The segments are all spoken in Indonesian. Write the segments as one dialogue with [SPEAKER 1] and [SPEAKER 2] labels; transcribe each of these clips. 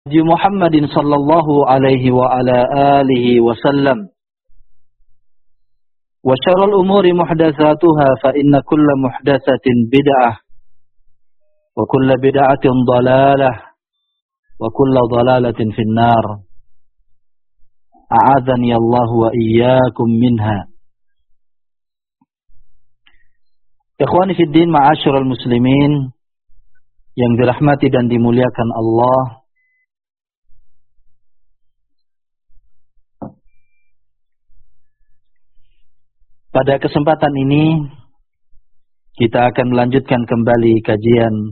[SPEAKER 1] Muhammadin sallallahu alaihi wa ala alihi wa sallam wa syarrul umuri muhdatsatuha fa inna kulla muhdatsatin bid'ah wa kulla bid'atin dhalalah wa kulla dhalalatin finnar a'adzani Allah wa iyyakum minha. Ikhwani fid din, ma'asyiral muslimin yang dirahmati dan dimuliakan Allah. Pada kesempatan ini kita akan melanjutkan kembali kajian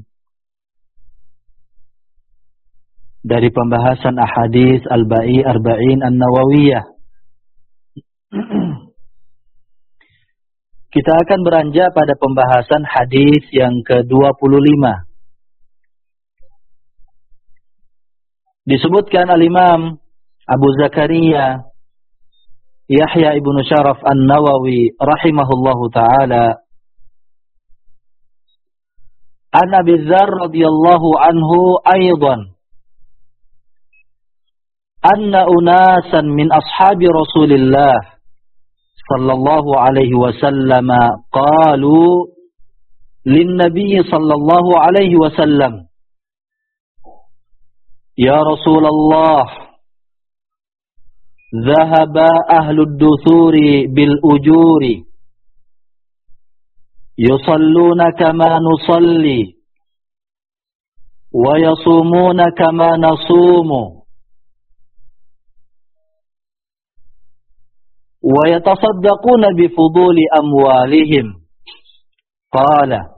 [SPEAKER 1] dari pembahasan ahadits arba'in an-nawawiyah. Kita akan beranjak pada pembahasan hadis yang ke-25. Disebutkan al-Imam Abu Zakaria Yahya ibnu Syaraf an-Nawawi rahimahullahu ta'ala an Abi Dzar radhiyallahu anhu aidan anna unasan min ashabi Rasulillah sallallahu alaihi wasallam qalu lin nabiy sallallahu alaihi wasallam ya Rasulullah Zahaba ahlud duthuri bil ujuri yusalluna kama nusalli wa yasumuna kama nasumu wa yatasaddaquna bi fuduli amwalihim. Qala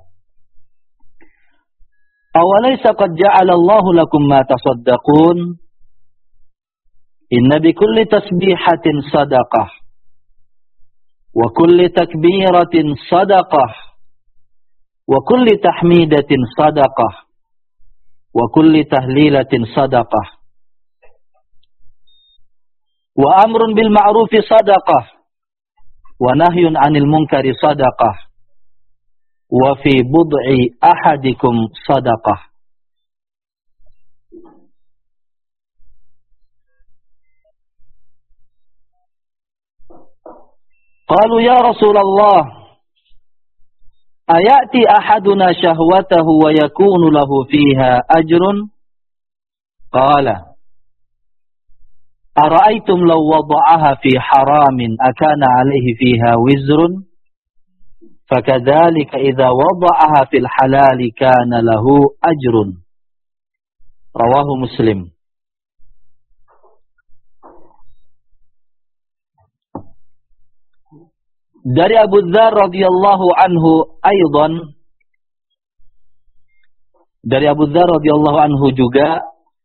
[SPEAKER 1] awalaysa qad ja'ala Allahu lakum ma tasaddaqun inna bi kulli tasbihatin sadaqah wa kulli takbiratin sadaqah wa kulli tahmidatin sadaqah wa kulli tahlilatin sadaqah wa amrun bil ma'rufi sadaqah wa nahyun 'anil munkari sadaqah wa fi bud'i ahadikum sadaqah. Qalu ya Rasulullah ayati ahaduna syahwatahu wa yakunu lahu fiha ajrun? Qala ara'aytum law wada'aha fi haramin akana alayhi fiha wizrun? Fakadzalika idza wada'aha fil halali kana lahu ajrun. Rawahu Muslim. Dari Abu Dzar radhiyallahu anhu aidan, dari Abu Dzar radhiyallahu anhu juga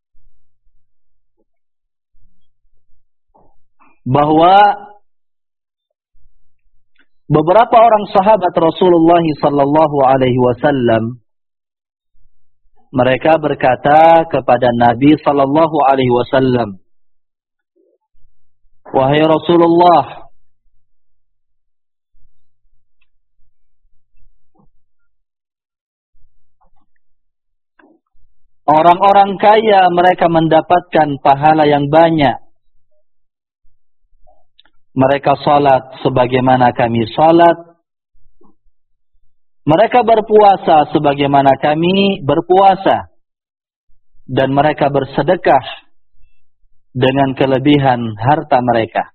[SPEAKER 1] bahwa beberapa orang sahabat Rasulullah sallallahu alaihi wasallam mereka berkata kepada Nabi sallallahu alaihi wasallam, wahai Rasulullah, orang-orang kaya mereka mendapatkan pahala yang banyak. Mereka salat sebagaimana kami salat. Mereka berpuasa sebagaimana kami berpuasa. Dan mereka bersedekah dengan kelebihan harta mereka.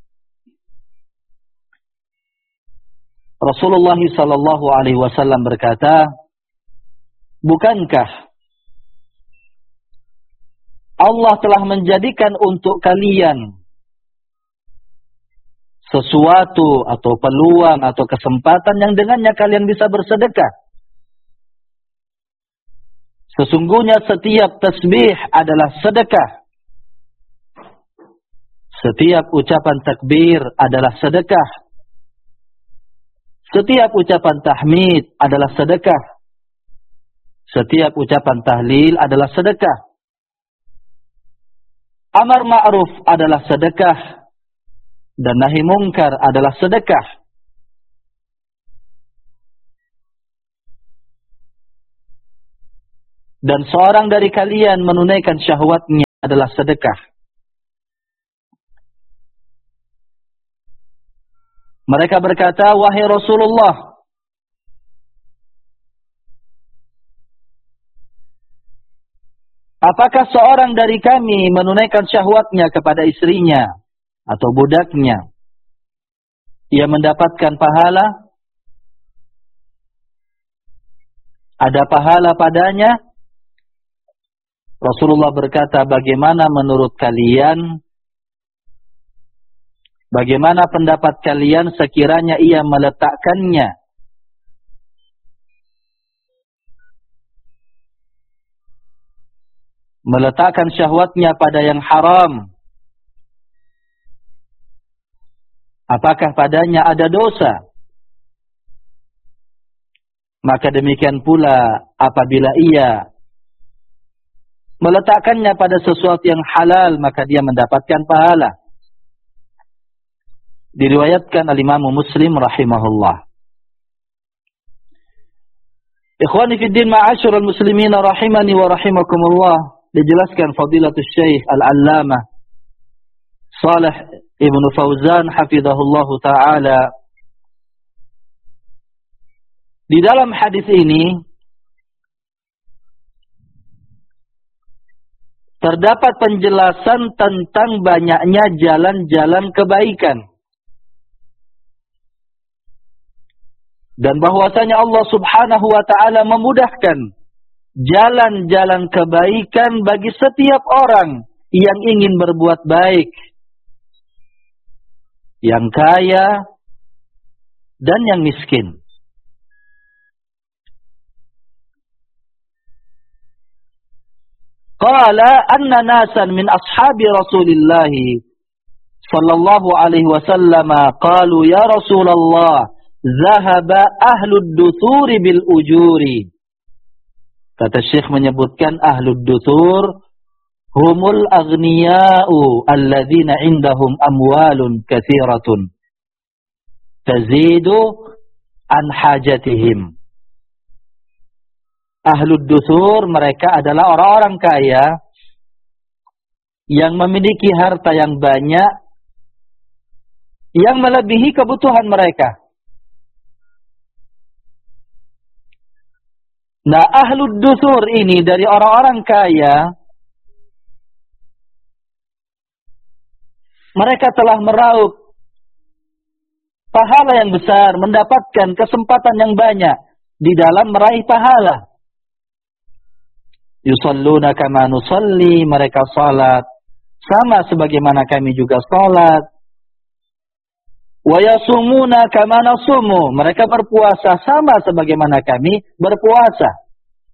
[SPEAKER 1] Rasulullah sallallahu alaihi wasallam berkata, bukankah Allah telah menjadikan untuk kalian sesuatu atau peluang atau kesempatan yang dengannya kalian bisa bersedekah. Sesungguhnya setiap tasbih adalah sedekah. Setiap ucapan takbir adalah sedekah. Setiap ucapan tahmid adalah sedekah. Setiap ucapan tahlil adalah sedekah. Amar ma'ruf adalah sedekah dan nahi mungkar adalah sedekah. Dan seorang dari kalian menunaikan syahwatnya adalah sedekah. Mereka berkata, wahai Rasulullah, apakah seorang dari kami menunaikan syahwatnya kepada istrinya atau budaknya, ia mendapatkan pahala? Ada pahala padanya? Rasulullah berkata, bagaimana menurut kalian? Bagaimana pendapat kalian sekiranya ia meletakkannya meletakkan syahwatnya pada yang haram? Apakah padanya ada dosa? Maka demikian pula apabila ia meletakkannya pada sesuatu yang halal, maka dia mendapatkan pahala. Diriwayatkan al-Imam Muslim rahimahullah. Ikhwani fi din, ma'asyiral muslimin rahimani wa rahimakumullah. Dijelaskan Fadilatul Syekh Al-Allamah Shalih Ibn Fauzan hafizahullah taala, di dalam hadis ini terdapat penjelasan tentang banyaknya jalan-jalan kebaikan. Dan bahwasanya Allah subhanahu wa ta'ala memudahkan jalan-jalan kebaikan bagi setiap orang yang ingin berbuat baik, yang kaya dan yang miskin. Qala anna nasan min ashabi Rasulillah sallallahu alaihi wasallam qalu ya Rasulullah zahaba ahlud duthuri bil ujuri. Kata Syekh menyebutkan ahlud duthur humul aghniya'u alladzina indahum amwalun katsiratun tazidu an hajatihim. Ahlud duthur mereka adalah orang-orang kaya yang memiliki harta yang banyak yang melebihi kebutuhan mereka. Nah, ahlud duthur ini dari orang-orang kaya, mereka telah meraup pahala yang besar, mendapatkan kesempatan yang banyak di dalam meraih pahala. Yusalluna kama nusalli, mereka salat sama sebagaimana kami juga salat. Wa yasumuna kama nasumu, mereka berpuasa sama sebagaimana kami berpuasa.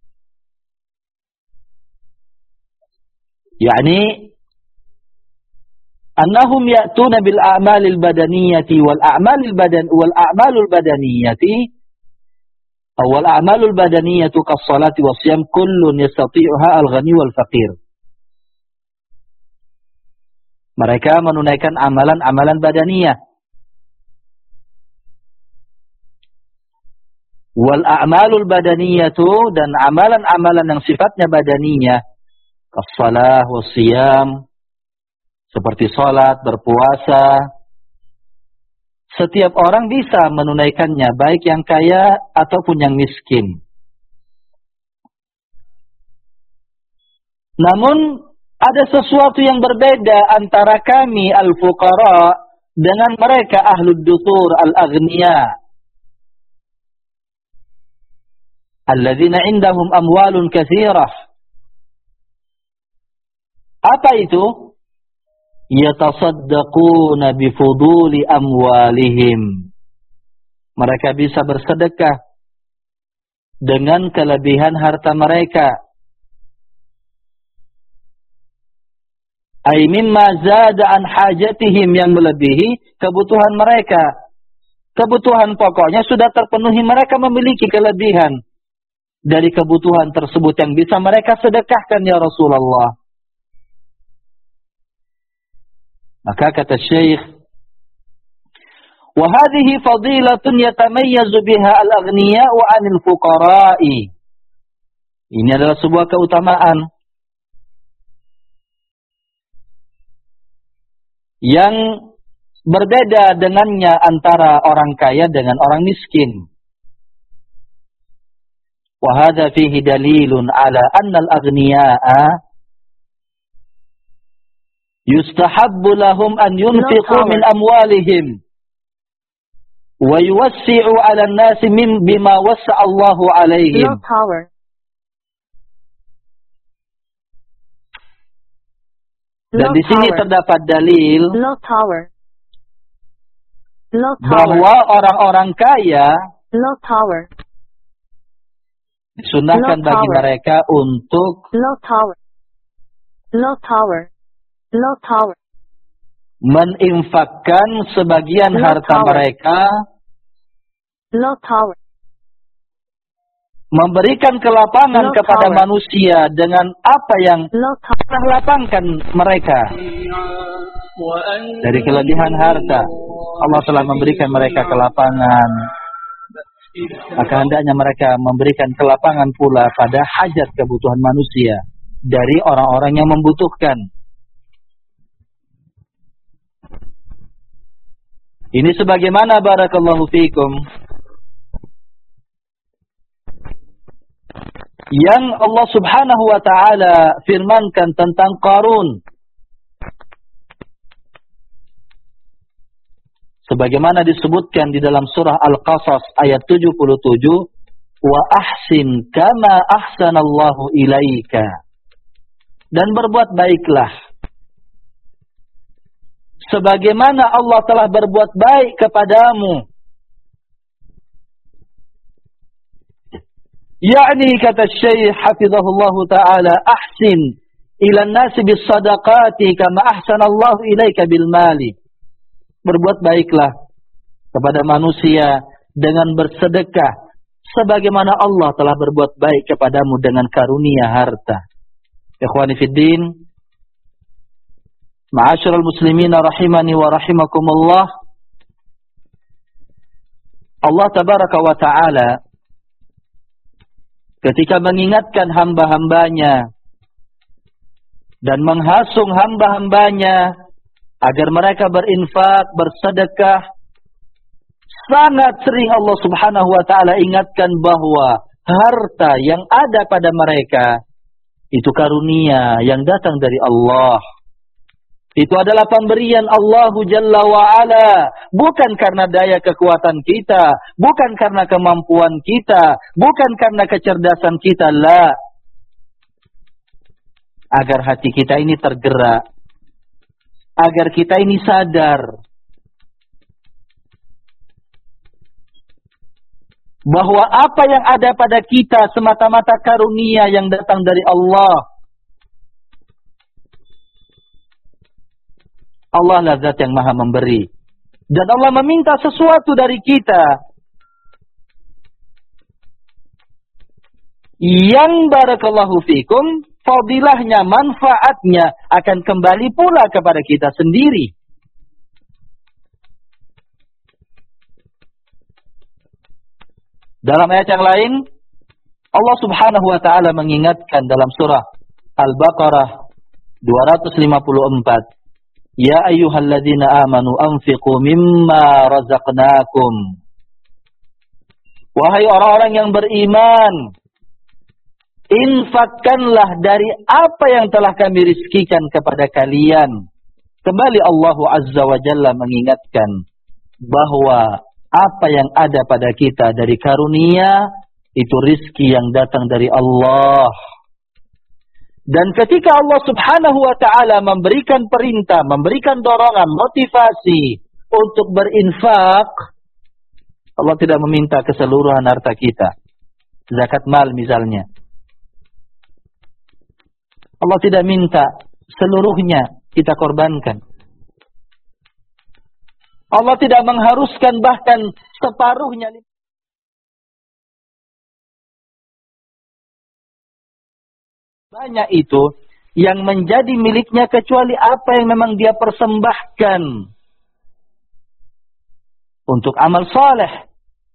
[SPEAKER 1] Yani annahum ya'tuna bil a'malil badaniyati wal a'malul badaniyati wal a'malul badaniyatu kas-salati was-siyam kullun yastati'uha al-ghani wal faqir. Mereka menunaikan amalan-amalan badaniyah. Wal a'malul badaniyatu, dan amalan-amalan yang sifatnya badaniyah, as-salah was-siyam, seperti salat, berpuasa. Setiap orang bisa menunaikannya, baik yang kaya ataupun yang miskin. Namun ada sesuatu yang berbeda antara kami al-fuqara dengan mereka ahlud duthur al-aghniya, alladzina indahum amwalun katsirah. Apa itu? Yatasaddaquna bifuduli amwalihim. Mereka bisa bersedekah dengan kelebihan harta mereka. Ay mimma zada an hajatihim, yang melebihi kebutuhan mereka. Kebutuhan pokoknya sudah terpenuhi, mereka memiliki kelebihan dari kebutuhan tersebut yang bisa mereka sedekahkan ya Rasulullah. Maka kata Syekh, wa hadhihi fadilatun yatamayyazu biha al-aghniya'u 'anil fuqara'i. Ini adalah sebuah keutamaan yang berbeda dengannya antara orang kaya dengan orang miskin. Wa hadza fihi dalilun ala anna al-aghniya'a yustahabbu lahum an yunfiqu min amwalihim wa yuwassi'u 'ala an-nasi bima wassa'a Allahu 'alaihim. Dan di sini terdapat dalil bahwa orang-orang kaya disunahkan bagi mereka untuk meninfakkan sebagian harta mereka, memberikan kelapangan kepada manusia dengan apa yang telah lapangkan mereka. Dari kelebihan harta, Allah telah memberikan mereka kelapangan. Maka hendaknya mereka memberikan kelapangan pula pada hajat kebutuhan manusia dari orang-orang yang membutuhkan. Ini sebagaimana barakallahu fikum yang Allah Subhanahu wa taala firmankan tentang Qarun. Sebagaimana disebutkan di dalam surah Al-Qasas ayat 77, wa ahsin kama ahsanallahu ilaika. Dan berbuat baiklah sebagaimana Allah telah berbuat baik kepadamu. Yakni kata Syekh hafizahullahu taala, ahsin ila an-nasi bis sadaqati kama ahsanallahu ilaika bil mali. Berbuat baiklah kepada manusia dengan bersedekah sebagaimana Allah telah berbuat baik kepadamu dengan karunia harta. Ikhwani fid din, ma'asyiral muslimina rahimani wa rahimakumullah. Allah tabaraka wa taala ketika mengingatkan hamba-hambanya dan menghasung hamba-hambanya agar mereka berinfak, bersedekah, sangat sering Allah Subhanahu wa taala ingatkan bahwa harta yang ada pada mereka itu karunia yang datang dari Allah. Itu adalah pemberian Allah Jalla wa Ala, bukan karena daya kekuatan kita, bukan karena kemampuan kita, bukan karena kecerdasan kita, la. Agar hati kita ini tergerak, agar kita ini sadar bahwa apa yang ada pada kita semata-mata karunia yang datang dari Allah. Allah lah zat yang maha memberi. Dan Allah meminta sesuatu dari kita yang barakallahu fikum, fadilahnya, manfaatnya akan kembali pula kepada kita sendiri. Dalam ayat yang lain, Allah Subhanahu wa taala mengingatkan dalam surah Al-Baqarah 254, ya ayyuhalladzina amanu anfiqu mimma razaqnakum. Wahai orang-orang yang beriman, infakkanlah dari apa yang telah kami rizkikan kepada kalian. Kembali Allah Azza wa Jalla mengingatkan bahwa apa yang ada pada kita dari karunia itu rizki yang datang dari Allah. Dan ketika Allah Subhanahu wa taala memberikan perintah, memberikan dorongan, motivasi untuk berinfak, Allah tidak meminta keseluruhan harta kita. Zakat mal misalnya. Allah tidak minta seluruhnya kita korbankan. Allah tidak mengharuskan bahkan separuhnya. Banyak itu yang menjadi miliknya kecuali apa yang memang dia persembahkan untuk amal saleh.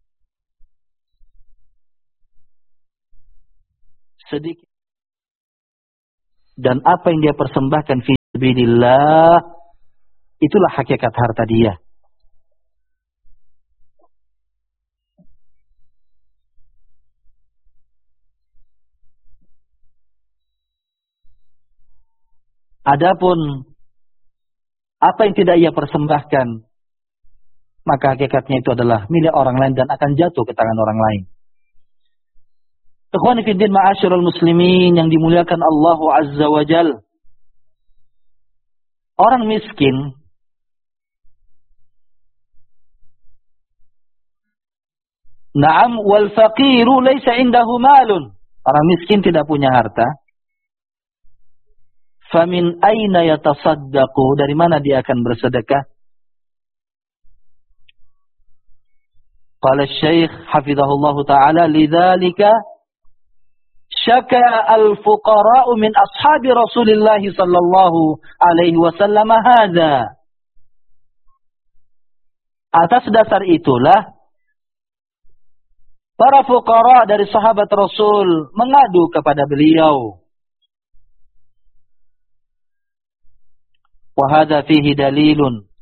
[SPEAKER 1] Sedikit. Dan apa yang dia persembahkan fi sabilillah itulah hakikat harta dia. Adapun apa yang tidak ia persembahkan, maka hakikatnya itu adalah milik orang lain dan akan jatuh ke tangan orang lain. Ikhwani fi din ma'asyiral muslimin yang dimuliakan Allah Azza wa Jalla. Orang miskin na'am wal faqiru laysa indahu malun. Orang miskin tidak punya harta. Famin aina yatasaddaqu, dari mana dia akan bersedekah? Qala Syekh hafizahullahu taala lidzalika syaka al-fuqara'u min ashabi Rasulillah sallallahu alaihi wasallam hadza. Atas dasar itulah para fuqara dari sahabat Rasul mengadu kepada beliau. وهذا فيه دليل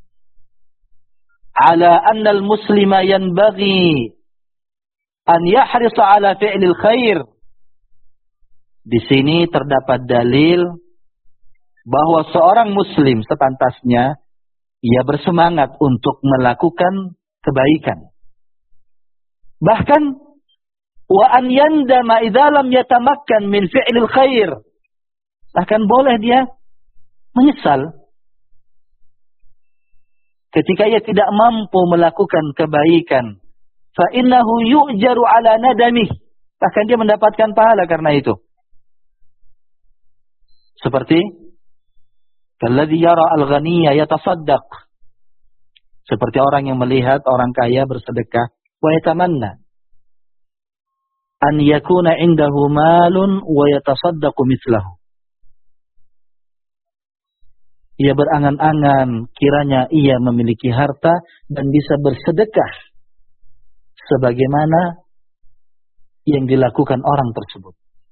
[SPEAKER 1] على أن المسلم ينبغي أن يحرص على فعل الخير. Di sini terdapat dalil bahwa seorang muslim sepantasnya ia bersemangat untuk melakukan kebaikan. Bahkan wa an yandama idza lam yatamakkan min fi'lil khair. Bahkan boleh dia menyesal ketika ia tidak mampu melakukan kebaikan. Fa innahu yu'jaru ala nadamih. Bahkan dia mendapatkan pahala karena itu. Seperti kalladzi yara al-ghaniyya yatasaddaq. Seperti orang yang melihat orang kaya bersedekah, wa yatamanna an yakuna indahu malun wa yatasaddaqu mithlahu. Ia berangan-angan kiranya ia memiliki harta dan bisa bersedekah sebagaimana yang dilakukan orang tersebut.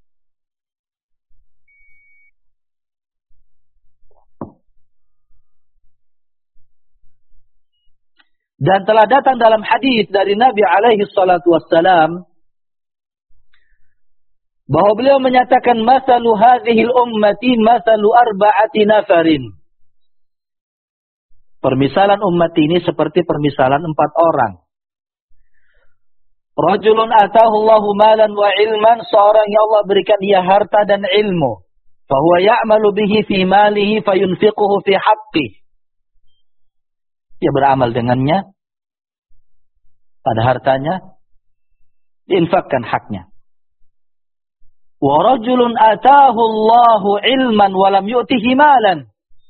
[SPEAKER 1] Dan telah datang dalam hadis dari Nabi alaihi salatu wassalam bahwa beliau menyatakan masalu hadhil ummati masalu arba'ati nafarin. Permisalan umat ini seperti permisalan 4 orang. Rajulun atahu Allahu malan wa ilman, seorang yang Allah berikan dia harta dan ilmu. Fahuwa ya'malu bihi fi malihi fayunfiquhu fi haqqih. Dia beramal dengannya pada hartanya, diinfakkan haknya. Wa rajulun atahu Allahu ilman wa lam yu'tihi malan.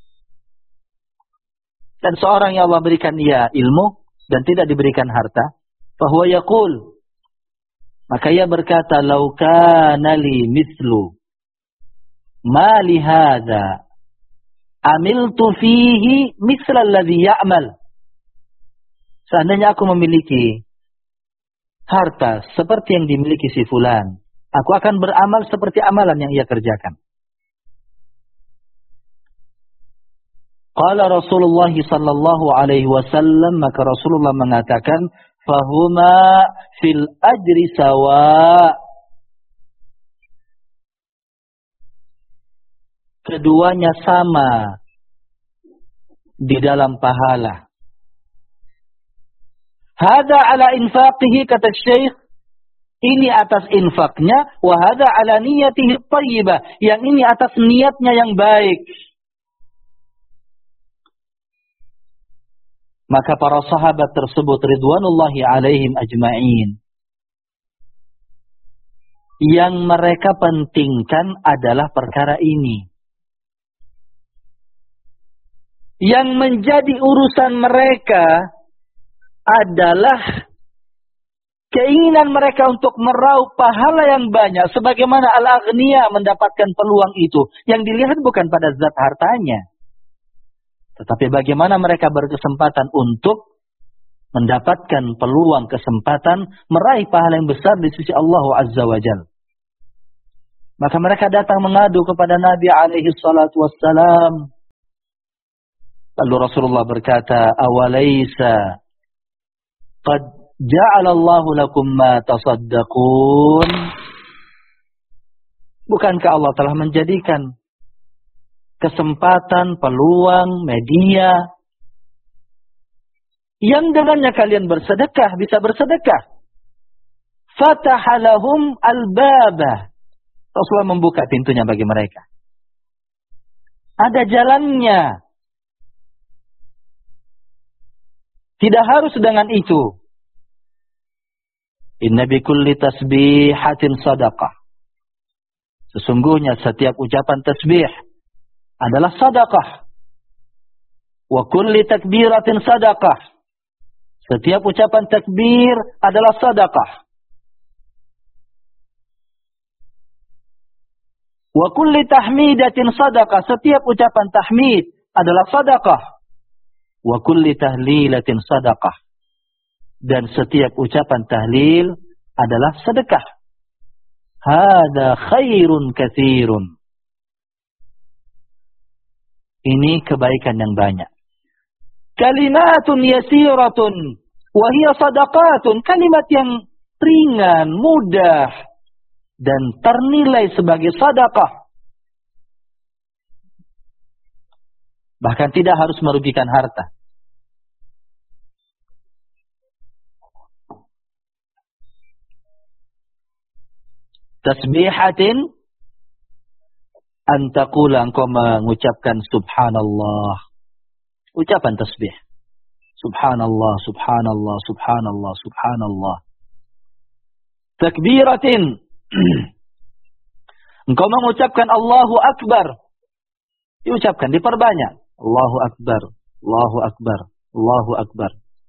[SPEAKER 1] Dan seorang yang Allah berikan dia ilmu dan tidak diberikan harta, fahuwa yaqul, maka ia berkata, "Lau kana li mithlu ma li hadza amiltu fihi mithla alladhi ya'mal." Seandainya aku memiliki harta seperti yang dimiliki si fulan, aku akan beramal seperti amalan yang ia kerjakan. Qala Rasulullah sallallahu alaihi wasallam, maka Rasulullah mengatakan, fahuma fil ajri sawa. Keduanya sama di dalam pahala. Hada ala infaqihi, kata Syekh, ini atas infaknya, wa hada ala niyatihi thayyibah, yang ini atas niatnya yang baik. Maka para sahabat tersebut ridwanullahi alaihim ajma'in, yang mereka pentingkan adalah perkara ini. Yang menjadi urusan mereka adalah keinginan mereka untuk meraup pahala yang banyak, sebagaimana al-aghniya mendapatkan peluang itu. Yang dilihat bukan pada zat hartanya, tetapi bagaimana mereka berkesempatan untuk mendapatkan peluang, kesempatan meraih pahala yang besar di sisi Allah Azza wa Jalla. Maka mereka datang mengadu kepada Nabi alaihi salatu wassalam. Lalu Rasulullah berkata, awalaysa qad ja'alallahu lakum ma tasaddaqun. Bukankah Allah telah menjadikan kesempatan, peluang, media yang dengannya kalian bersedekah, bisa bersedekah. Fatahalahum al-baba. Rasulullah membuka pintunya bagi mereka. Ada jalannya. Tidak harus dengan itu. Inna bi kulli tasbihatin sadaqah. Sesungguhnya setiap ucapan tasbih adalah sadaqah. Wa kulli takbiratin sadaqah. Setiap ucapan takbir adalah sadaqah. Wa kulli tahmidatin sadaqah. Setiap ucapan tahmid adalah sadaqah. Wa kulli tahlilatin sadaqah. Dan setiap ucapan tahlil adalah sedekah. Hada khairun katsirun. Ini kebaikan yang banyak. Kalimatun yasiratun wa hiya sadaqatun. Kalimat yang ringan, mudah dan ternilai sebagai sedekah. Bahkan tidak harus merugikan harta. Tasbihatin antaqula, engkau mengucapkan subhanallah. Ucapan tasbih. Subhanallah, subhanallah, subhanallah, subhanallah. Takbiratin. Engkau mengucapkan Allahu Akbar. Diucapkan, diperbanyak. Allahu Akbar, Allahu Akbar, Allahu Akbar.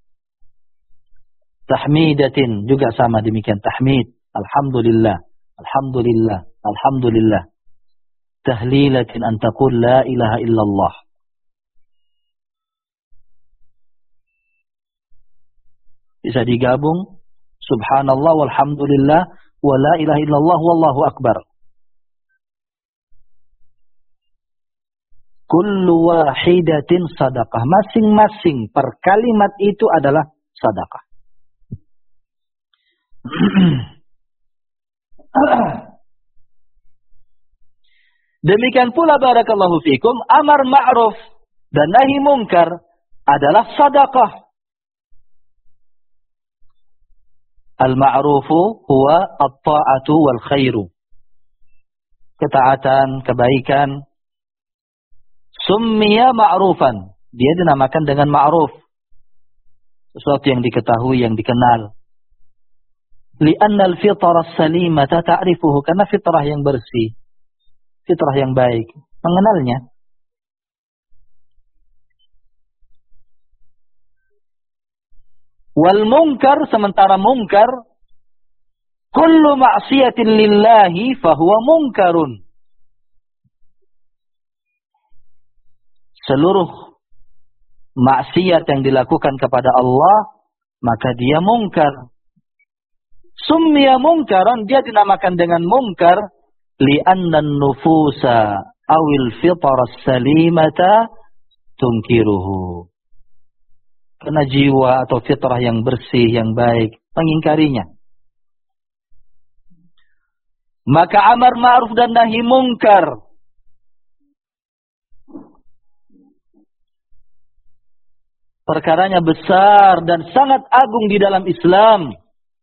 [SPEAKER 1] Tahmidatin, juga sama demikian. Tahmid. Alhamdulillah, Alhamdulillah, Alhamdulillah. Tahlilatin an taqul la ilaha illallah. Bisa digabung. Subhanallah walhamdulillah wa la ilaha illallah wallahu akbar. Kullu wahidatin sadaqah. Masing-masing per kalimat itu adalah sadaqah. Demikian pula barakallahu fikum, amar ma'ruf dan nahi munkar adalah sadaqah. Al-ma'rufu huwa at-ta'atu wal khairu. Ketaatan, kebaikan. Summiya ma'rufan. Dia dinamakan dengan ma'ruf. Sesuatu yang diketahui, yang dikenal. Li'anna al-fitrah as-salimata ta'rifuhu. Karena fitrah yang bersih, fitrah yang baik, mengenalnya. Wal munkar, sementara munkar, kullu ma'siyatin lillahi fahuwa munkarun. Seluruh maksiat yang dilakukan kepada Allah, maka dia munkar. Summiya munkaran, dia dinamakan dengan munkar, li'anna an-nufusa awil fitra as-salimata tunkiruhu. Karena jiwa atau fitrah yang bersih, yang baik, mengingkarinya. Maka amar ma'ruf dan nahi munkar perkaranya besar dan sangat agung di dalam Islam.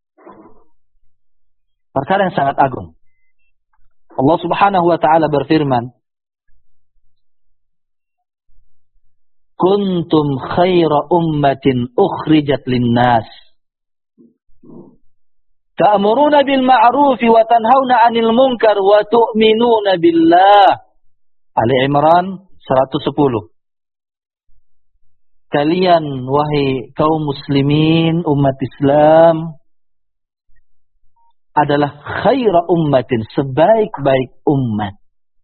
[SPEAKER 1] Perkara yang sangat agung. Allah Subhanahu wa ta'ala berfirman, kuntum khaira ummatin ukhrijat linnas ta'muruna bil ma'rufi wa tanhauna 'anil munkar wa tu'minuna billah. Ali Imran 110. Kalian wahai kaum muslimin, umat Islam, adalah khaira ummatin, sebaik-baik umat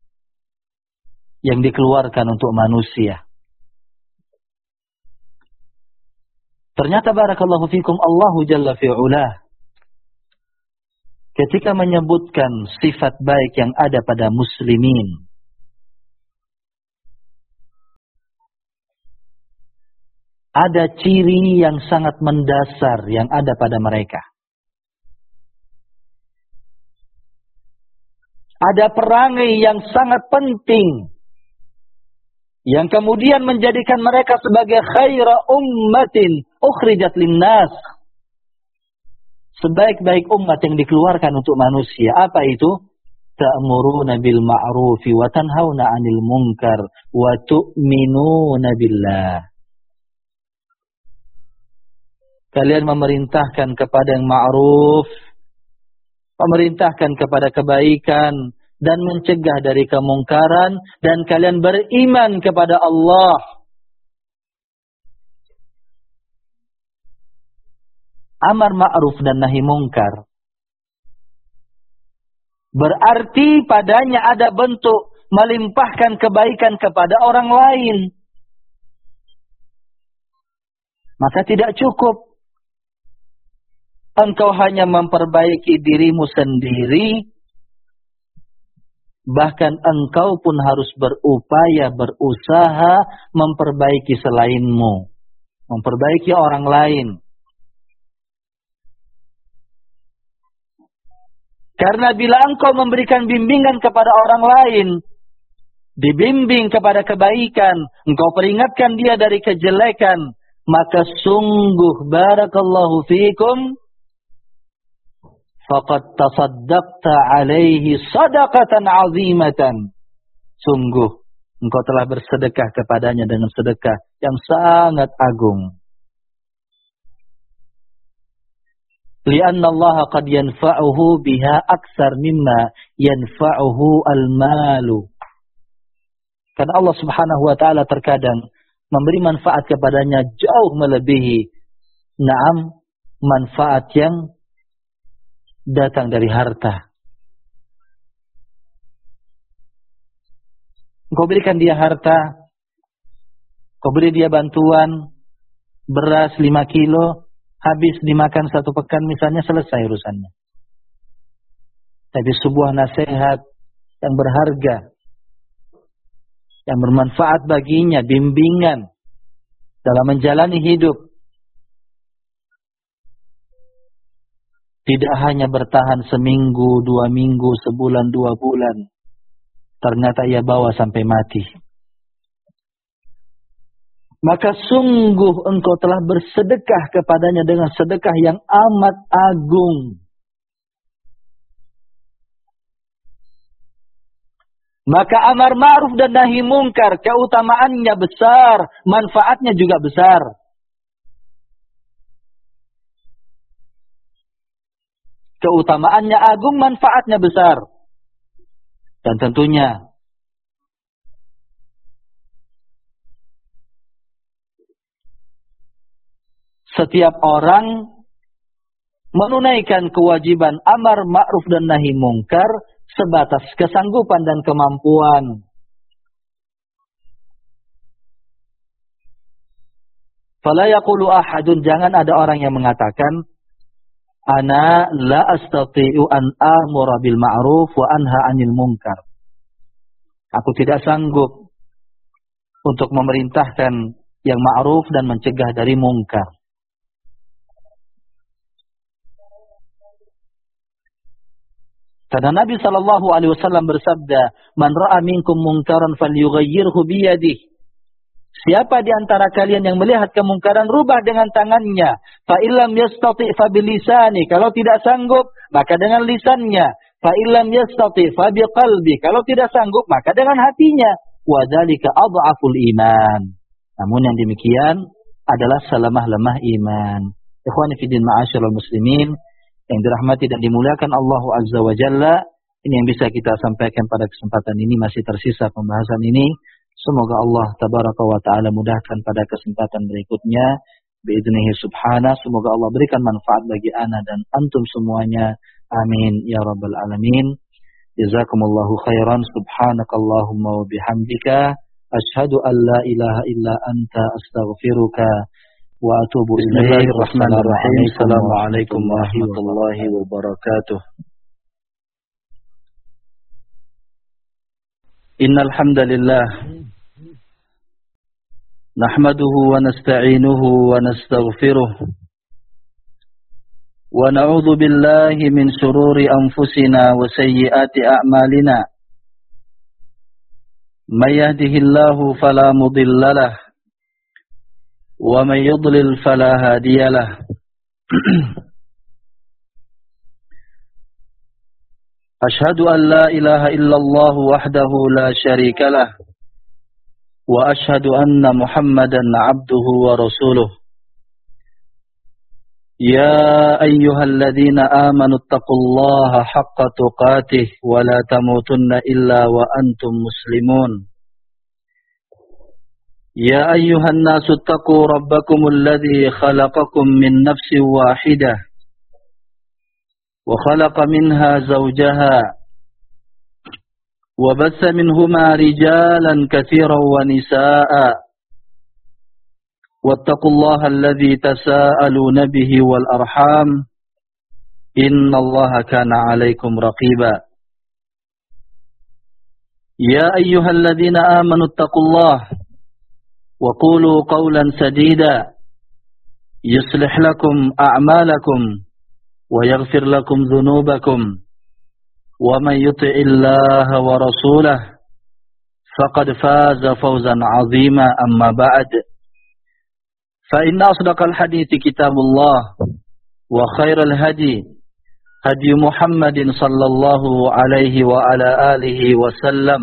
[SPEAKER 1] yang dikeluarkan untuk manusia. Ternyata barakallahu fikum, Allahu Jalla fi'ulah ketika menyebutkan sifat baik yang ada pada muslimin, ada ciri yang sangat mendasar yang ada pada mereka. Ada perangai yang sangat penting yang kemudian menjadikan mereka sebagai khaira ummatin ukhrijat linnas. Sebaik-baik umat yang dikeluarkan untuk manusia. Apa itu? Ta'muruna bil ma'rufi wa tanhauna 'anil munkar wa tu'minuna billah. Kalian memerintahkan kepada yang ma'ruf, memerintahkan kepada kebaikan, dan mencegah dari kemungkaran, dan kalian beriman kepada Allah. Amar ma'ruf dan nahi mungkar berarti padanya ada bentuk melimpahkan kebaikan kepada orang lain. Maka tidak cukup engkau hanya memperbaiki dirimu sendiri, bahkan engkau pun harus berupaya, berusaha memperbaiki selainmu, memperbaiki orang lain. Karena bila engkau memberikan bimbingan kepada orang lain, dibimbing kepada kebaikan, engkau peringatkan dia dari kejelekan, maka sungguh barakallahu fiikum faqad tasaddaqta alaihi sadaqatan azimatan. Sungguh engkau telah bersedekah kepadanya dengan sedekah yang sangat agung. Lianna Allah qad yanfa'uhu biha aksar mimma yanfa'uhu al-malu. Karena Allah Subhanahu wa taala terkadang memberi manfaat kepadanya jauh melebihi manfaat yang datang dari harta. Engkau berikan dia harta, kau beri dia bantuan beras 5 kilo, habis dimakan 1 pekan misalnya, selesai urusannya. Tapi sebuah nasihat yang berharga, yang bermanfaat baginya, bimbingan dalam menjalani hidup, tidak hanya bertahan seminggu, 2 minggu, sebulan, 2 bulan. Ternyata ia bawa sampai mati. Maka sungguh engkau telah bersedekah kepadanya dengan sedekah yang amat agung. Maka amar ma'ruf dan nahi mungkar keutamaannya besar, manfaatnya juga besar. Keutamaannya agung, manfaatnya besar. Dan tentunya setiap orang menunaikan kewajiban amar ma'ruf dan nahi mungkar sebatas kesanggupan dan kemampuan. Fala yaqulu ahadun, jangan ada orang yang mengatakan, ana la astati'u an amura bil ma'ruf wa anha 'anil munkar. Aku tidak sanggup untuk memerintahkan yang ma'ruf dan mencegah dari mungkar. Karena Nabi SAW bersabda, "Man ra'a minkum munkaran falyughayyirhu biyadihi." Siapa di antara kalian yang melihat kemungkaran, rubah dengan tangannya. Fa illam yastati' fa bilisani. Kalau tidak sanggup, maka dengan lisannya. Fa illam yastati' fa biqalbi. Kalau tidak sanggup, maka dengan hatinya. Wa dzalika adhaful iman. Namun yang demikian adalah selemah-lemah iman. Ikhwani fi din ma'asyiral muslimin yang dirahmati dan dimuliakan Allah Azza wa Jalla, ini yang bisa kita sampaikan pada kesempatan ini. Masih tersisa pembahasan ini. Semoga Allah Tabaraka wa Ta'ala mudahkan pada kesempatan berikutnya. Bi'idnihi subhana. Semoga Allah berikan manfaat bagi ana dan antum semuanya. Amin. Ya Rabbal Alamin. Jazakumullahu khairan. Subhanakallahumma wa bihamdika. Ashhadu an la ilaha illa anta astaghfiruka wa atubu ilaik. Bismillahirrahmanirrahim. Assalamualaikum warahmatullahi wabarakatuh. Innal hamdalillah نحمده ونستعينه ونستغفره ونعوذ بالله من شرور أنفسنا وسيئات أعمالنا من يهده الله فلا مضل له ومن يضلل فلا هادي له أشهد أن لا إله إلا الله وحده لا شريك له وأشهد أن محمدا عبده ورسوله يا أيها الذين آمنوا اتقوا الله حق تقاته ولا تموتن إلا وأنتم مسلمون يا أيها الناس اتقوا ربكم الذي خلقكم من نفس واحدة وخلق منها زوجها وبث منهما رجالا كثيرا ونساء واتقوا الله الذي تساءلون به والأرحام إن الله كان عليكم رقيبا يا أيها الذين آمنوا اتقوا الله وقولوا قولا سديدا يصلح لكم أعمالكم ويغفر لكم ذنوبكم ومن يطع الله ورسوله فقد فاز فوزا عظيما أما بعد فإن أصدق الحديث كتاب الله وخير الهدي هدي محمد صلى الله عليه وعلى آله وسلم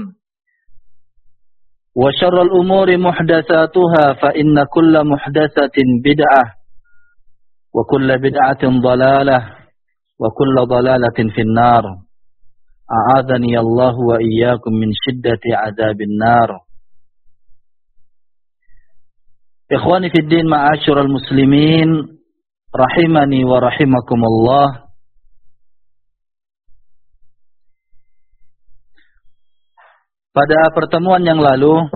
[SPEAKER 1] وشر الأمور محدثاتها فإن كل محدثة بدعة وكل بدعة ضلالة وكل ضلالة في النار أعاذني الله وإياكم من شدة عذاب النار. Ikhwani fid din ma'asyiral muslimin rahimani wa rahimakumullah. Pada pertemuan yang lalu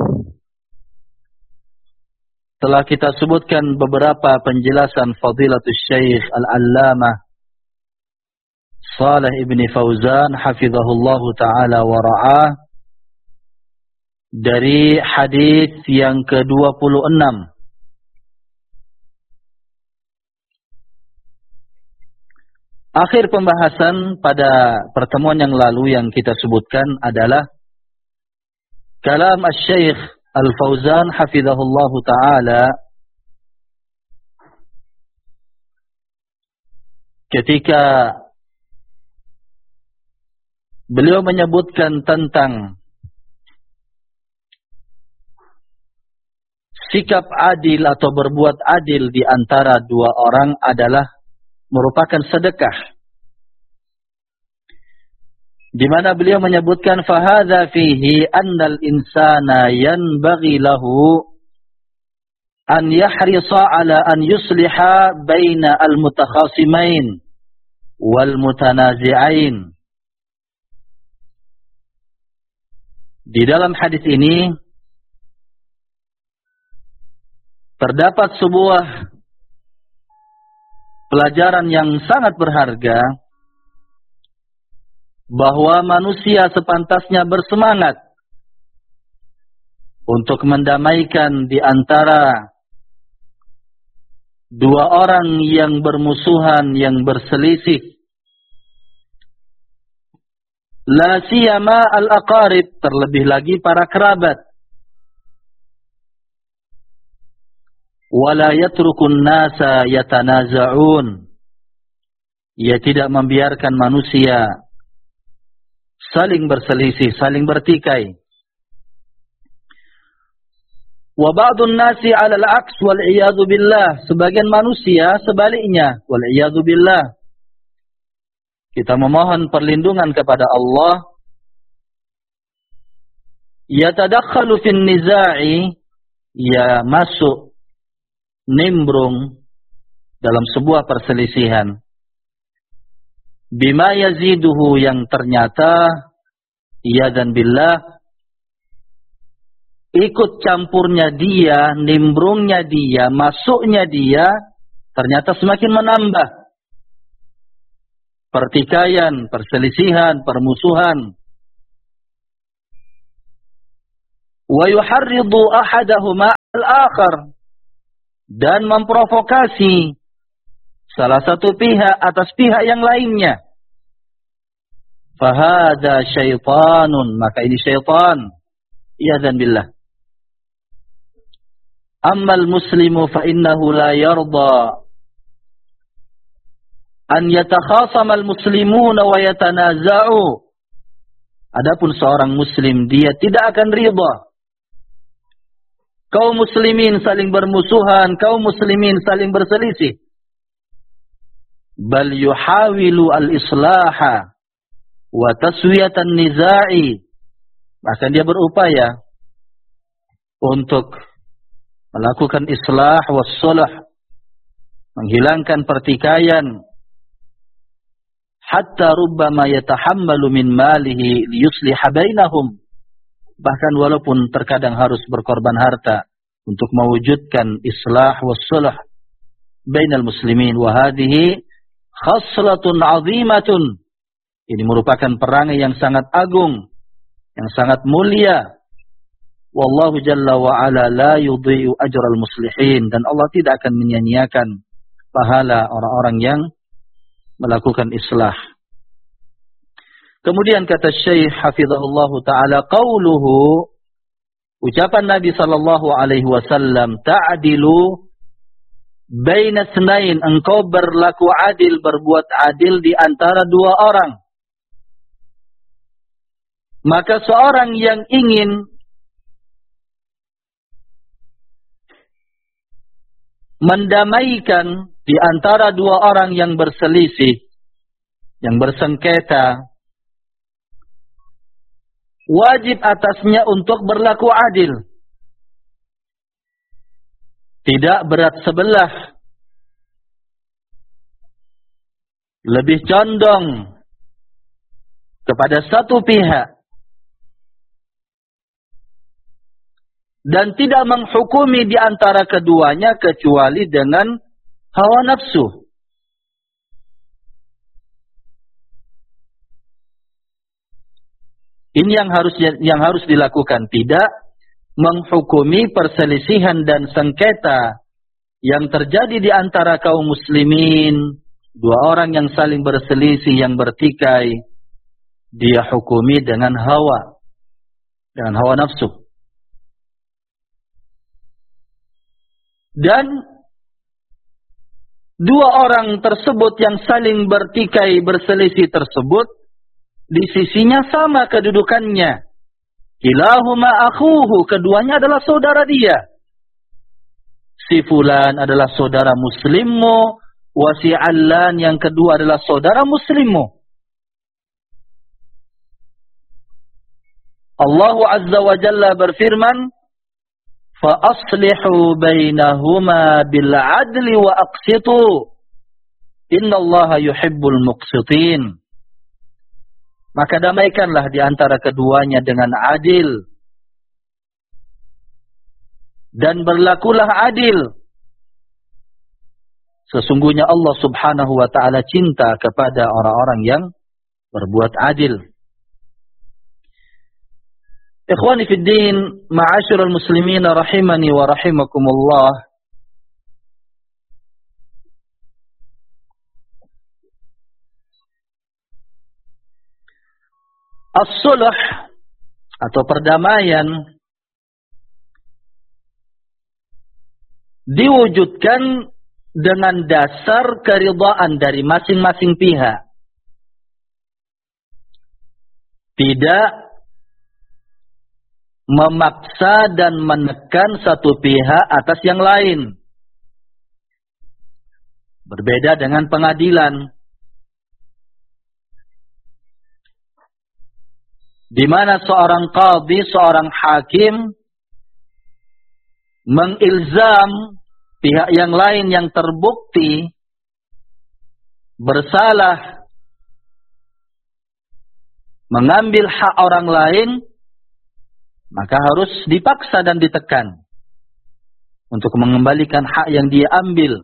[SPEAKER 1] telah kita sebutkan beberapa penjelasan Fadilatul Syekh Al-Allamah Shalih ibn Fauzan hafizahullah ta'ala wa ra'ah dari hadis yang ke-26. Akhir pembahasan pada pertemuan yang lalu yang kita sebutkan adalah kalam Asy-Syaikh Al-Fauzan hafizahullah ta'ala ketika beliau menyebutkan tentang sikap adil atau berbuat adil di antara dua orang adalah merupakan sedekah. Di mana beliau menyebutkan fahadza fihi annal insana yanbaghi lahu an yahrisa ala an yusliha baina al-mutakhasimain wal mutanazi'ain. Di dalam hadis ini terdapat sebuah pelajaran yang sangat berharga bahwa manusia sepantasnya bersemangat untuk mendamaikan di antara dua orang yang bermusuhan, yang berselisih. La siyama al-aqarib, terlebih lagi para kerabat. Wala yatrukun nasa yatanaza'un. Ia tidak membiarkan manusia saling berselisih, saling bertikai. Wa ba'dun nasi 'ala al-'aks wal 'iyadzu billah. Sebagian manusia sebaliknya, wal 'iyadzu billah. Kita memohon perlindungan kepada Allah. Yatadakhalu fin niza'i, ia masuk nimbrung dalam sebuah perselisihan. Bima yaziduhu, yang ternyata iyadan billah ikut campurnya dia, nimbrungnya dia, masuknya dia ternyata semakin menambah pertikaian, perselisihan, permusuhan. wa yuharridu ahadahuma al-akhar, dan memprovokasi salah satu pihak atas pihak yang lainnya. Fahada syaitanun, maka ini syaitan. Iyadzan billah. Ammal muslimu fa innahu la yarda an yatakhasama al-muslimuna wa yatanaza'u. Adapun seorang muslim, dia tidak akan ridha kaum muslimin saling bermusuhan, kaum muslimin saling berselisih. Bal yuhawilu al-islaha wa taswiyatan niza'i. Bahkan dia berupaya untuk melakukan islah was sulh, menghilangkan pertikaian. Hatta rubbama yatahammalu min malihi liyusliha bainahum. Bahkan walaupun terkadang harus berkorban harta untuk mewujudkan islah was sulh bainal muslimin. Wa hadhihi khaslatun 'azimatun. Ini merupakan perangai yang sangat agung, yang sangat mulia. Wallahu jalla wa ala la yudhi'u ajral muslihin, dan Allah tidak akan menyia-nyiakan pahala orang-orang yang melakukan islah. Kemudian kata Syekh hafizahullah taala, qauluhu, ucapan Nabi sallallahu alaihi wasallam, ta'dilu baina tsnain, engkau berlaku adil, berbuat adil di antara dua orang. Maka seorang yang ingin mendamaikan di antara dua orang yang berselisih, yang bersengketa, wajib atasnya untuk berlaku adil. Tidak berat sebelah, lebih condong kepada satu pihak, dan tidak menghukumi di antara keduanya kecuali dengan hawa nafsu. Ini yang harus dilakukan, tidak menghukumi perselisihan dan sengketa yang terjadi di antara kaum muslimin, dua orang yang saling berselisih, yang bertikai, dia hukumi dengan hawa nafsu. Dan dua orang tersebut yang saling bertikai, berselisih tersebut, di sisinya sama kedudukannya. Kilahuma akhuhu, keduanya adalah saudara dia. Si fulan adalah saudara muslimmu, wa si allan yang kedua adalah saudara muslimmu. Allah Azza wa Jalla berfirman, fa aslihu bainahuma bil adli wa aqsitu, innallaha yuhibbul muqsitin. Maka damaikanlah di antara keduanya dengan adil, dan berlakulah adil. Sesungguhnya Allah Subhanahu wa taala cinta kepada orang-orang yang berbuat adil. Ikhwani fid din, ma'asyiral muslimin rahimani wa rahimakumullah. As-sulh atau perdamaian diwujudkan dengan dasar keridhaan dari masing-masing pihak. Tidak memaksa dan menekan satu pihak atas yang lain. Berbeda dengan pengadilan, di mana seorang qadhi, seorang hakim mengilzam pihak yang lain yang terbukti bersalah, mengambil hak orang lain, maka harus dipaksa dan ditekan untuk mengembalikan hak yang dia ambil.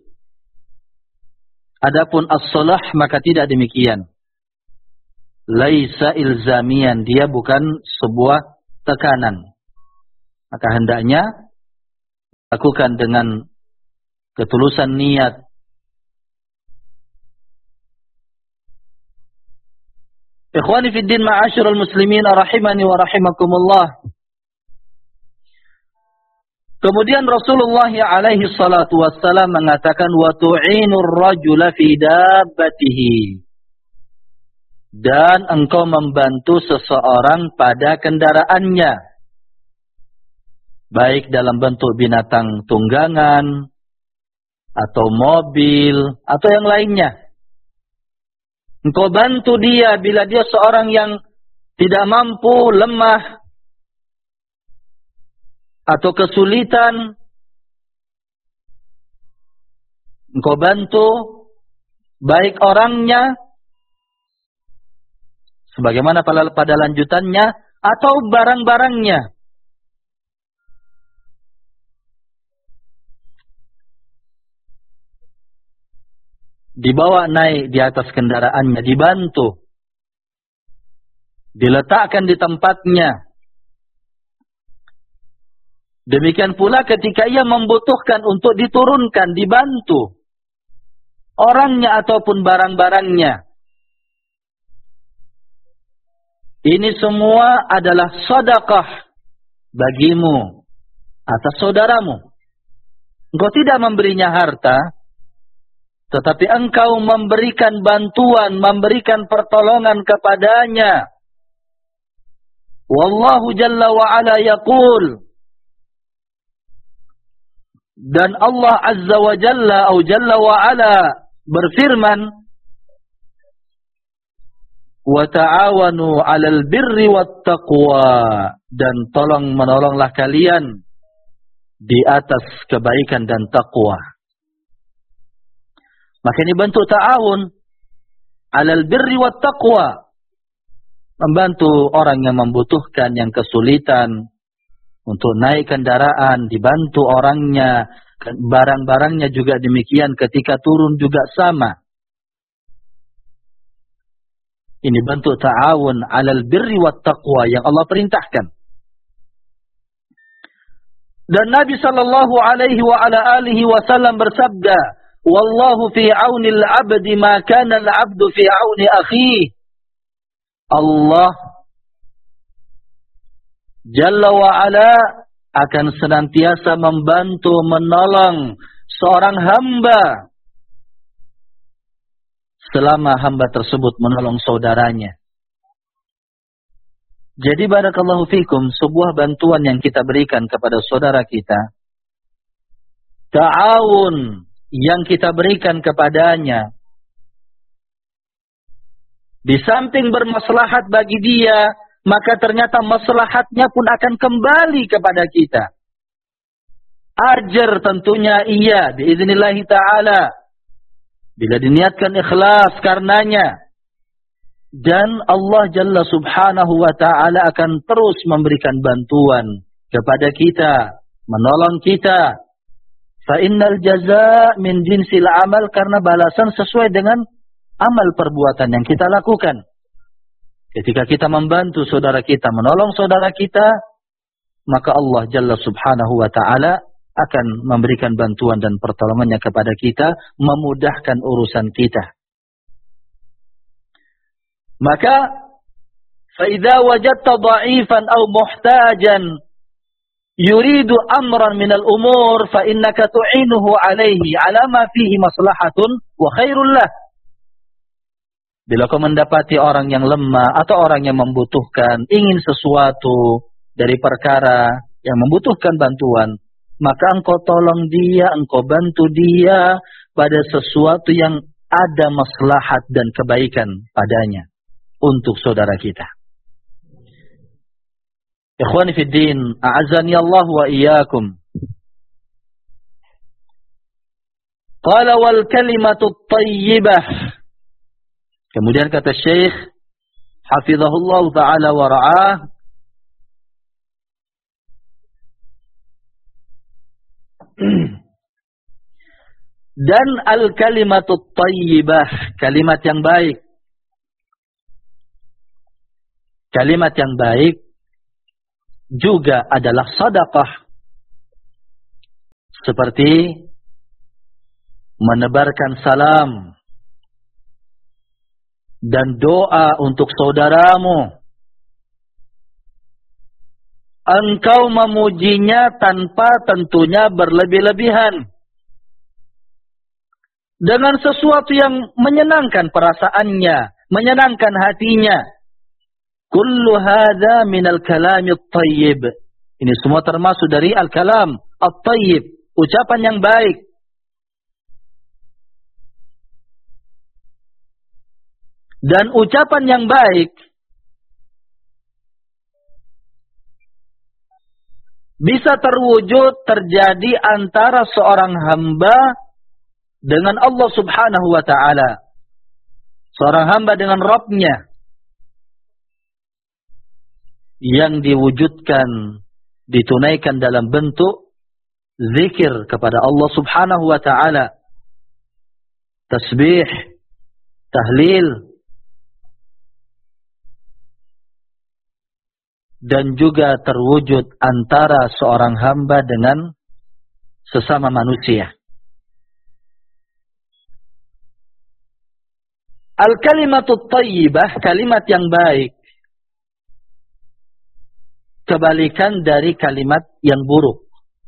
[SPEAKER 1] Adapun as-sulh maka tidak demikian. Laisa ilzamian, dia bukan sebuah tekanan. Maka hendaknya lakukan dengan ketulusan niat. Ikhwani fid din ma'asyiral muslimin rahimani wa rahimakumullah. Kemudian Rasulullah alaihi salatu wassalam mengatakan wa tu'inur rajula fi dabbatihi. Dan engkau membantu seseorang pada kendaraannya. Baik dalam bentuk binatang tunggangan atau mobil atau yang lainnya. Engkau bantu dia bila dia seorang yang tidak mampu, lemah atau kesulitan. Engkau bantu baik orangnya sebagaimana pada lanjutannya atau barang-barangnya. Dibawa naik di atas kendaraannya, dibantu, diletakkan di tempatnya. Demikian pula ketika ia membutuhkan untuk diturunkan, dibantu orangnya ataupun barang-barangnya. Ini semua adalah sedekah bagimu atas saudaramu. Engkau tidak memberinya harta, tetapi engkau memberikan bantuan, memberikan pertolongan kepadanya. Wallahu jalla wa ala yaqul. Dan Allah azza wa jalla atau jalla wa ala berfirman, wa ta'awanu 'alal birri wat taqwa, dan menolonglah kalian di atas kebaikan dan takwa. Maka ini bentuk ta'awun 'alal birri wat taqwa, membantu orang yang membutuhkan, yang kesulitan untuk naik kendaraan, dibantu orangnya, barang-barangnya juga demikian, ketika turun juga sama. Ini bentuk ta'awun 'alal birri wat taqwa yang Allah perintahkan. Dan Nabi sallallahu alaihi wa ala alihi wasallam bersabda, "Wallahu fi 'aunil 'abdi ma kana al-'abdu fi 'auni akhihi." Allah Jalla wa ala akan senantiasa membantu, menolong seorang hamba selama hamba tersebut menolong saudaranya. Jadi barakallahu fikum, sebuah bantuan yang kita berikan kepada saudara kita, ta'awun yang kita berikan kepadanya, di samping bermaslahat bagi dia, maka ternyata maslahatnya pun akan kembali kepada kita. Ajar tentunya iya, biiznillahi ta'ala, bila diniatkan ikhlas karenanya. Dan Allah Jalla Subhanahu wa ta'ala akan terus memberikan bantuan kepada kita, menolong kita. Fa innal jazaa' min jinsil amal, karena balasan sesuai dengan amal perbuatan yang kita lakukan. Ketika kita membantu saudara kita, menolong saudara kita, maka Allah Jalla Subhanahu wa ta'ala akan memberikan bantuan dan pertolongannya kepada kita, memudahkan urusan kita. Maka فَإِذَا وَجَدْتَ ضَعِيفًا أَوْ مُحْتَاجًا يُرِيدُ أَمْرًا مِنَ الْأُمُورِ فَإِنَّكَ تُعِينُهُ عَلَيْهِ عَلَى مَا فِيهِ مَصْلَحَةٌ وَخَيْرٌ لَهُ. Bila kau mendapati orang yang lemah atau orang yang membutuhkan, ingin sesuatu dari perkara yang membutuhkan bantuan, maka engkau tolong dia, engkau bantu dia pada sesuatu yang ada maslahat dan kebaikan padanya untuk saudara kita. Ikhwani fid din, a'azzani Allah wa iyyakum. Qala wal kalimatu thayyibah. Kemudian kata Syekh hafizahullah ta'ala wa ra'ah, dan al-kalimatut thayyibah, kalimat yang baik. Kalimat yang baik juga adalah sedekah. Seperti menebarkan salam dan doa untuk saudaramu. Engkau memujinya tanpa tentunya berlebih-lebihan, dengan sesuatu yang menyenangkan perasaannya, menyenangkan hatinya. Kullu hadza minal kalamit thayyib. Ini semua termasuk dari al-kalam at-thayyib, ucapan yang baik. Dan ucapan yang baik bisa terwujud terjadi antara seorang hamba dengan Allah Subhanahu wa ta'ala. Seorang hamba dengan Rabb-nya, yang diwujudkan, ditunaikan dalam bentuk zikir kepada Allah Subhanahu wa ta'ala. Tasbih, tahlil, dan juga terwujud antara seorang hamba dengan sesama manusia. Al-kalimatut thayyibah, kalimat yang baik, kebalikan dari kalimat yang buruk.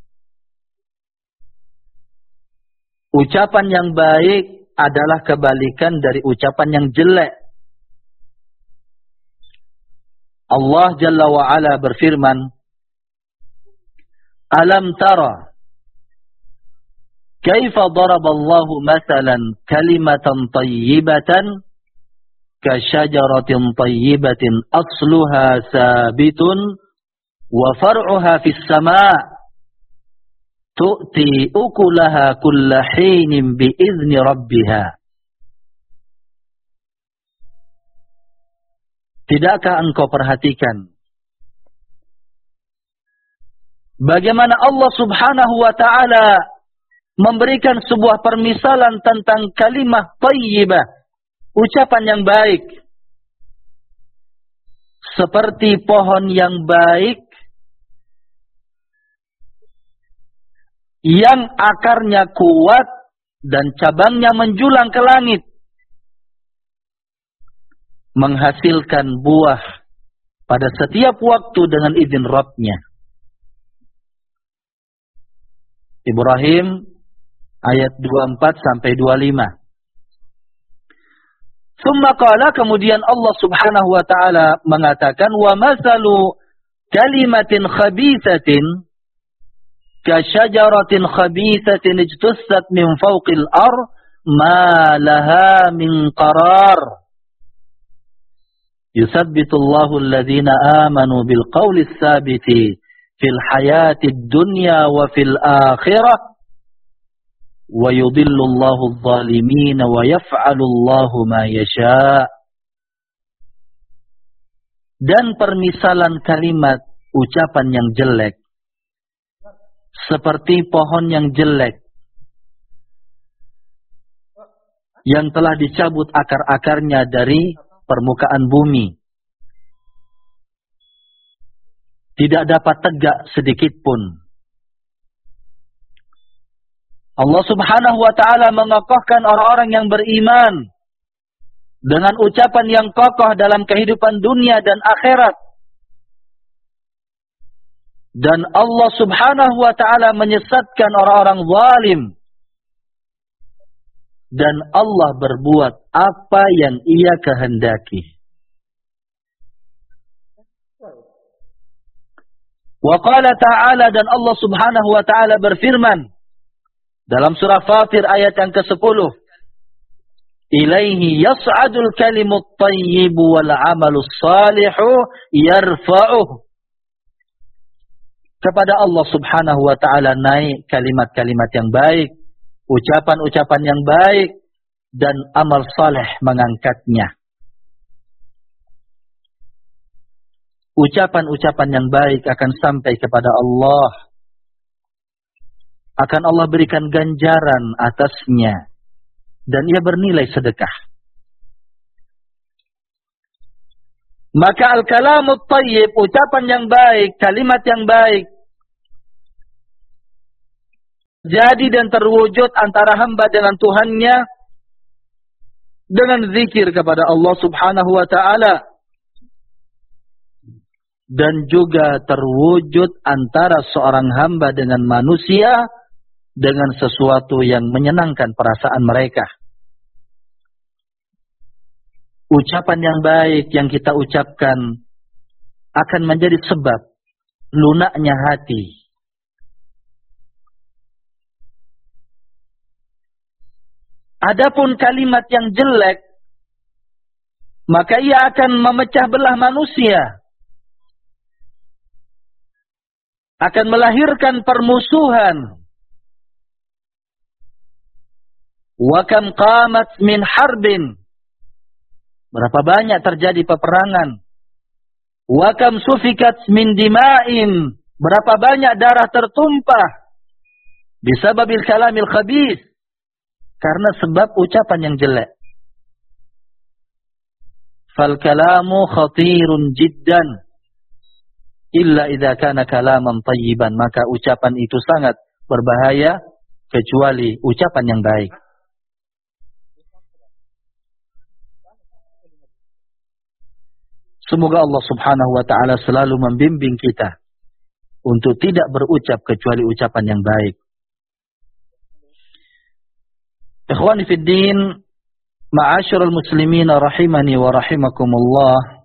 [SPEAKER 1] Ucapan yang baik adalah kebalikan dari ucapan yang jelek. Allah Jalla wa Ala berfirman, Alam tara kaifa daraballahu mathalan kalimatan tayyibatan kasyajaratin tayyibatin asluha sabitun wa far'uha fis sama' tu'ti ukulaha kulla hinin bi'izni rabbiha. Tidakkah engkau perhatikan bagaimana Allah Subhanahu wa ta'ala memberikan sebuah permisalan tentang kalimah thayyibah, ucapan yang baik, seperti pohon yang baik yang akarnya kuat dan cabangnya menjulang ke langit, menghasilkan buah pada setiap waktu dengan izin Rabb-nya. Ibrahim ayat 24 sampai 25. Summa qala, kemudian Allah Subhanahu wa ta'ala mengatakan, wa masalu kalimatin khabithatin ka syajaratin khabithatin ijtussat min fawqil ar ma laha min qarar. Yusabbitullahu alladhina amanu bil qawli tsabiti fil hayatid dunya wa fil akhirah wa yudhillullahu adh-dhalimin wa yaf'alullahu ma yasha'. Dan permisalan kalimat ucapan yang jelek seperti pohon yang jelek yang telah dicabut akar-akarnya dari permukaan bumi, tidak dapat tegak sedikit pun. Allah Subhanahu wa ta'ala mengokohkan orang-orang yang beriman dengan ucapan yang kokoh dalam kehidupan dunia dan akhirat. Dan Allah Subhanahu wa ta'ala menyesatkan orang-orang zalim. Dan Allah berbuat apa yang Ia kehendaki. Wa qala ta'ala, dan Allah Subhanahu wa ta'ala berfirman dalam surah Fatir ayat yang ke-10, ilaihi yas'adul kalimut thayyibu wal amalus salihu yarfa'uh. Kepada Allah Subhanahu wa ta'ala naik kalimat-kalimat yang baik, ucapan-ucapan yang baik, dan amal saleh mengangkatnya. Ucapan-ucapan yang baik akan sampai kepada Allah, akan Allah berikan ganjaran atasnya, dan ia bernilai sedekah. Maka al-kalamut thayyib, ucapan yang baik, kalimat yang baik, jadi dan terwujud antara hamba dengan Tuhannya dengan zikir kepada Allah Subhanahu wa taala, dan juga terwujud antara seorang hamba dengan manusia dengan sesuatu yang menyenangkan perasaan mereka. Ucapan yang baik yang kita ucapkan akan menjadi sebab lunaknya hati. Adapun kalimat yang jelek, maka ia akan memecah belah manusia, akan melahirkan permusuhan. Wa kam qamat min harbin, berapa banyak terjadi peperangan. Wa kam sufikat min dima'in, berapa banyak darah tertumpah bisababil kalamil khabith, karena sebab ucapan yang jelek. Fal kalamu khatirun jiddan illa idza kana kalaman thayyiban, maka ucapan itu sangat berbahaya kecuali ucapan yang baik. Semoga Allah Subhanahu wa taala selalu membimbing kita untuk tidak berucap kecuali ucapan yang baik. Ikhwani fid din, ma'asyiral muslimin rahimani wa rahimakumullah.